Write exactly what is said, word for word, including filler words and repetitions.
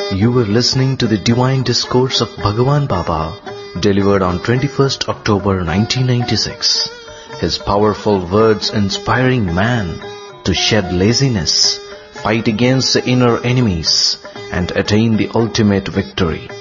You were listening to the Divine Discourse of Bhagavan Baba, delivered on twenty-first October nineteen ninety-six. His powerful words inspiring man to shed laziness, fight against the inner enemies, and attain the ultimate victory.